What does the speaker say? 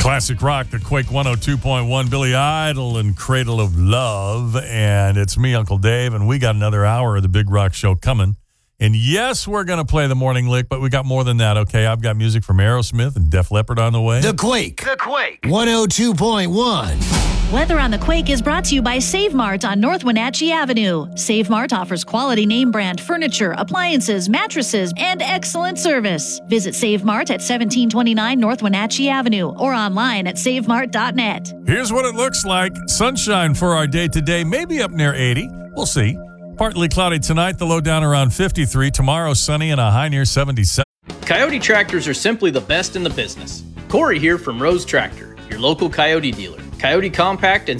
Classic rock, the Quake 102.1, Billy Idol and Cradle of Love. And it's me, Uncle Dave, and we got another hour of the Big Rock Show coming. And yes, we're going to play the morning lick, but we got more than that, okay? I've got music from Aerosmith and Def Leppard on the way. The Quake 102.1. Weather on the Quake is brought to you by Save Mart on North Wenatchee Avenue. Save Mart offers quality name brand furniture, appliances, mattresses, and excellent service. Visit Save Mart at 1729 North Wenatchee Avenue or online at savemart.net. Here's what it looks like. Sunshine for our day today, maybe up near 80. We'll see. Partly cloudy tonight, the low down around 53. Tomorrow, sunny and a high near 77. Coyote tractors are simply the best in the business. Corey here from Rose Tractor, your local Coyote dealer. Coyote compact and